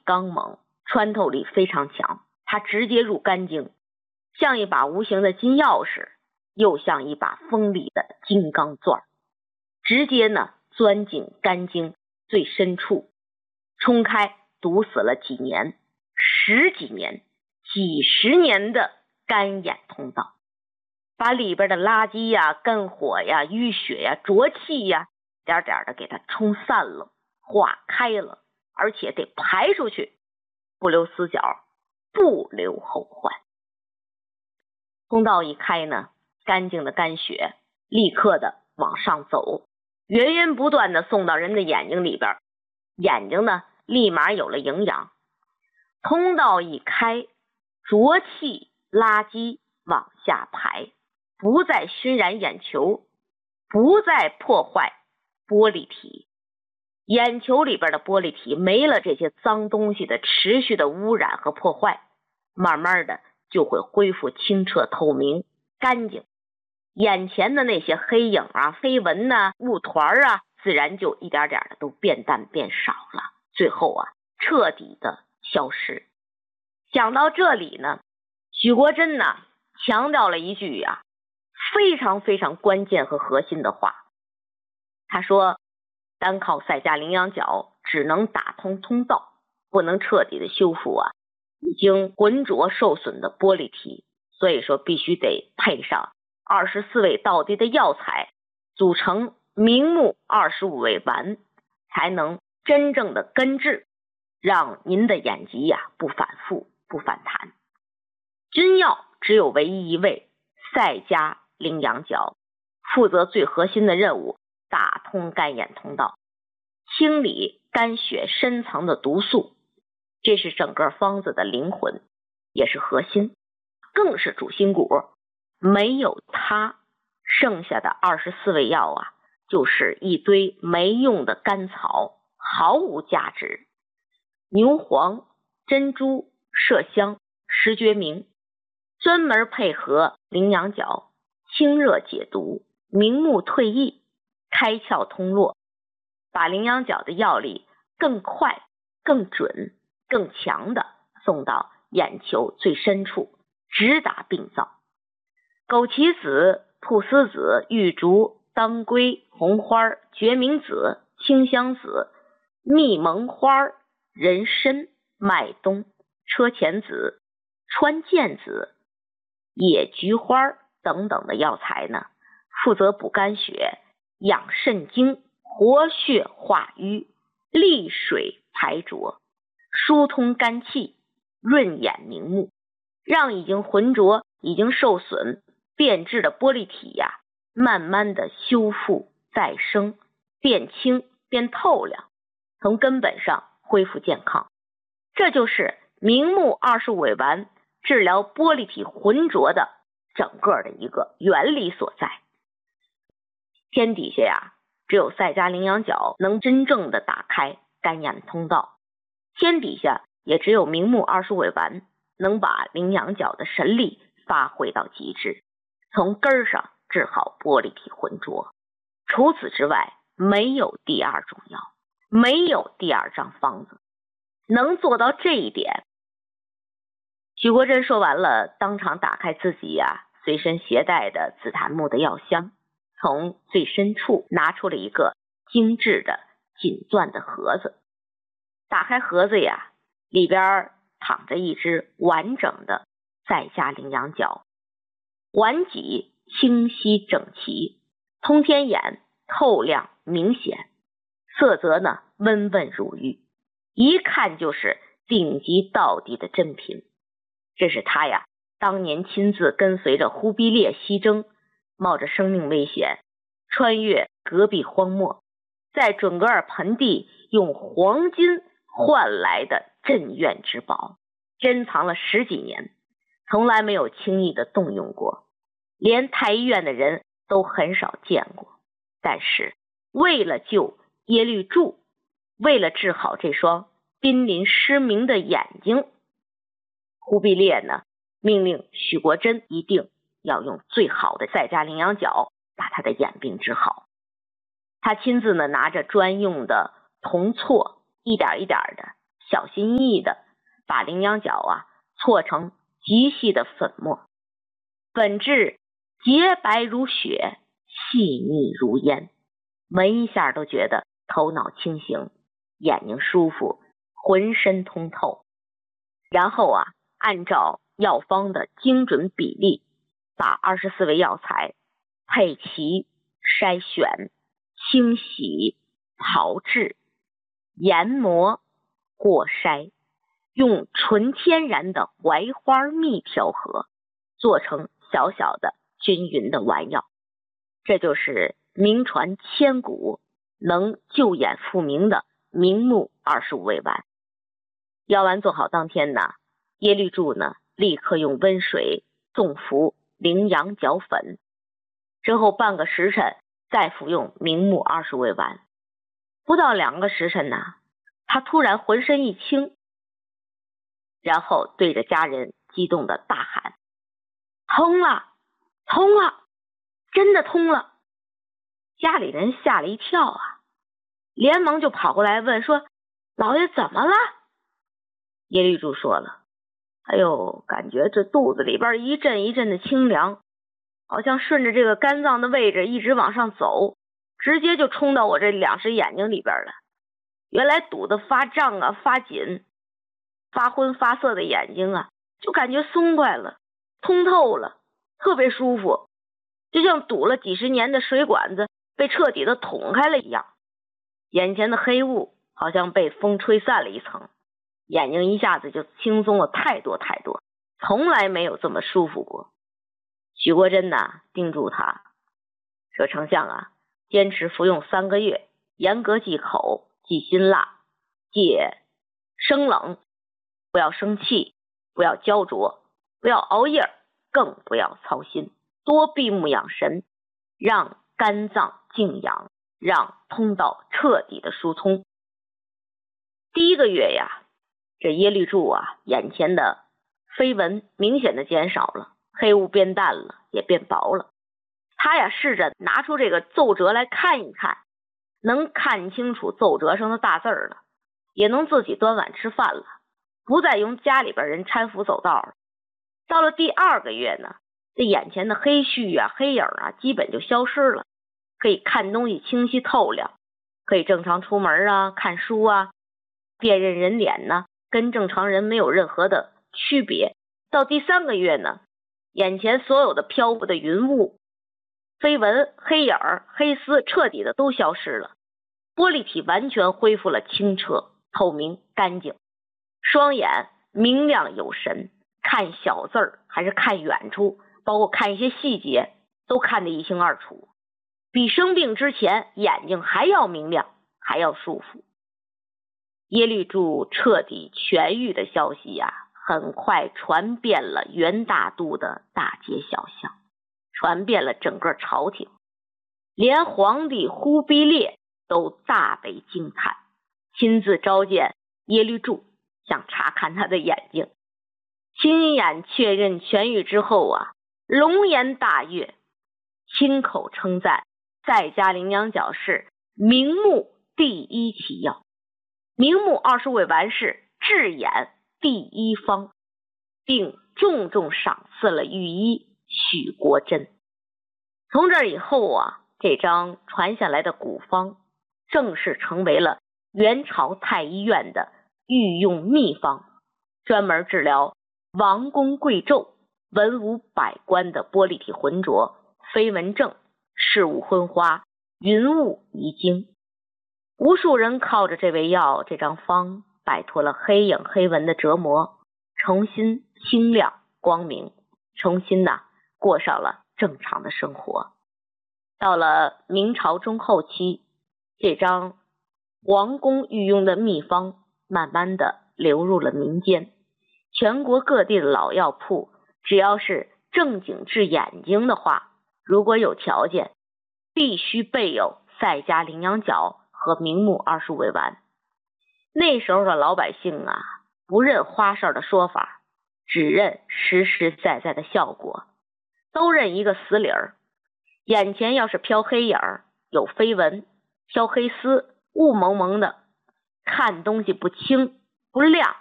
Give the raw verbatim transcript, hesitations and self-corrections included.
刚猛，穿透力非常强，它直接入肝经，像一把无形的金钥匙，又像一把锋利的金刚钻，直接呢钻进肝经最深处，冲开堵死了几年、十几年、几十年的肝眼通道，把里边的垃圾呀、肝火呀、淤血呀、浊气呀，点点的给它冲散了、化开了，而且得排出去，不留死角，不留后患。通道一开呢，干净的肝血立刻的往上走，源源不断的送到人的眼睛里边，眼睛呢立马有了营养。通道一开，浊气垃圾往下排，不再熏染眼球，不再破坏玻璃体。眼球里边的玻璃体没了这些脏东西的持续的污染和破坏，慢慢的就会恢复清澈透明干净，眼前的那些黑影啊、飞蚊呐、雾团啊，自然就一点点的都变淡变少了，最后啊彻底的消失。讲到这里呢，许国珍呢强调了一句呀、啊、非常非常关键和核心的话，他说单靠赛迦羚羊角只能打通通道，不能彻底的修复啊已经浑浊受损的玻璃体，所以说必须得配上二十四味道地的药材，组成明目二十五味丸，才能真正的根治，让您的眼疾呀、啊、不反复不反弹。君药只有唯一一味赛迦羚羊角，负责最核心的任务，打通肝眼通道，清理肝血深层的毒素，这是整个方子的灵魂，也是核心，更是主心骨。没有它，剩下的二十四味药啊，就是一堆没用的甘草，毫无价值。牛黄、珍珠、麝香、石决明，专门配合羚羊角，清热解毒，明目退翳，开窍通络，把羚羊角的药力更快、更准、更强的送到眼球最深处，直达病灶。枸杞子、菟丝子、玉竹、当归、红花、决明子、清香子、蜜蒙花、人参、麦冬、车前子、川涧子、野菊花等等的药材呢，负责补肝血、养肾精、活血化瘀、利水排浊、疏通肝气、润眼明目，让已经浑浊、已经受损变质的玻璃体呀、啊，慢慢的修复再生，变清变透亮，从根本上恢复健康。这就是明目二十五味丸治疗玻璃体浑浊的整个的一个原理所在。天底下呀，只有赛迦羚羊角能真正的打开肝眼通道，天底下也只有明目二十五味丸能把羚羊角的神力发挥到极致，从根上治好玻璃体浑浊。除此之外，没有第二种药，没有第二张方子能做到这一点。许国珍说完了，当场打开自己呀、啊、随身携带的紫檀木的药箱，从最深处拿出了一个精致的锦缎的盒子。打开盒子呀，里边躺着一只完整的赛迦羚羊角，环脊清晰整齐，通天眼透亮明显，色泽呢温润如玉，一看就是顶级道地的珍品。这是他呀当年亲自跟随着忽必烈西征，冒着生命危险穿越戈壁荒漠，在准噶尔盆地用黄金换来的镇院之宝，珍藏了十几年，从来没有轻易的动用过，连太医院的人都很少见过。但是为了救耶律柱，为了治好这双濒临失明的眼睛，忽必烈呢命令许国珍一定要用最好的赛迦羚羊角把他的眼病治好。他亲自呢拿着专用的铜锉，一点一点的小心翼翼的把羚羊角啊搓成极细的粉末，粉质洁白如雪，细腻如烟，闻一下都觉得头脑清醒，眼睛舒服，浑身通透。然后啊，按照药方的精准比例，把二十四味药材配齐、筛选、清洗、炮制、研磨、过筛，用纯天然的槐花蜜调和，做成小小的均匀的丸药。这就是名传千古，能救眼复明的明目二十五味丸。药丸做好当天呢，耶律柱呢立刻用温水纵服羚羊角粉，之后半个时辰再服用明目二十味丸。不到两个时辰呢，他突然浑身一轻，然后对着家人激动的大喊：通了，通了，真的通了！家里人吓了一跳啊，连忙就跑过来问说：老爷怎么了？耶律柱说了：哎呦，感觉这肚子里边一阵一阵的清凉，好像顺着这个肝脏的位置一直往上走，直接就冲到我这两只眼睛里边了。原来堵得发胀啊，发紧，发昏发涩的眼睛啊，就感觉松快了，通透了，特别舒服，就像堵了几十年的水管子被彻底的捅开了一样。眼前的黑雾好像被风吹散了一层，眼睛一下子就轻松了太多太多，从来没有这么舒服过。许国珍呢叮嘱他说：丞相啊，坚持服用三个月，严格忌口，忌辛辣，戒生冷，不要生气，不要焦灼，不要熬夜，更不要操心，多闭目养神，让肝脏静养，让通道彻底的疏通。第一个月呀，这耶律柱啊，眼前的飞蚊明显的减少了，黑雾变淡了，也变薄了。他呀试着拿出这个奏折来看一看，能看清楚奏折上的大字了，也能自己端碗吃饭了，不再用家里边人搀扶走道了。到了第二个月呢，这眼前的黑絮啊、黑影啊，基本就消失了，可以看东西清晰透亮，可以正常出门啊、看书啊，辨认人脸呢，跟正常人没有任何的区别。到第三个月呢，眼前所有的漂浮的云雾、飞蚊、黑影、黑丝彻底的都消失了，玻璃体完全恢复了清澈、透明、干净，双眼明亮有神，看小字儿还是看远处，包括看一些细节，都看得一清二楚，比生病之前眼睛还要明亮，还要舒服。耶律柱彻底痊愈的消息呀、啊，很快传遍了元大都的大街小巷，传遍了整个朝廷，连皇帝忽必烈都大为惊叹，亲自召见耶律柱，想查看他的眼睛。亲眼确认痊愈之后啊，龙颜大悦，亲口称赞在家羚羊角是明目第一奇药，明目二十味丸是治眼第一方，并重重赏赐了御医许国珍。从这以后啊，这张传下来的古方正式成为了元朝太医院的御用秘方，专门治疗王公贵胄、文武百官的玻璃体浑浊、飞蚊症、事物昏花、云雾遗精。无数人靠着这味药、这张方，摆脱了黑影黑蚊的折磨，重新清亮光明，重新呐、啊、过上了正常的生活。到了明朝中后期，这张皇宫御用的秘方慢慢的流入了民间，全国各地的老药铺，只要是正经治眼睛的话，如果有条件，必须备有赛家羚羊角和明目二十味丸。那时候的老百姓啊，不认花哨的说法，只认实实在在的效果，都认一个死理儿。眼前要是飘黑影儿，有飞蚊，飘黑丝，雾蒙蒙的，看东西不清， 不亮，